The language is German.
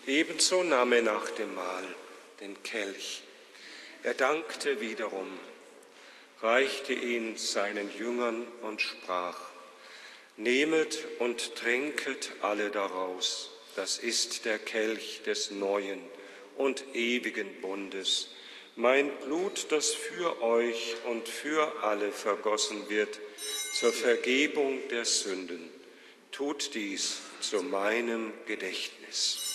Ebenso nahm er nach dem Mahl den Kelch. Er dankte wiederum, reichte ihn seinen Jüngern und sprach: Nehmet und trinket alle daraus, das ist der Kelch des neuen und ewigen Bundes, mein Blut, das für euch und für alle vergossen wird, zur Vergebung der Sünden. Tut dies zu meinem Gedächtnis.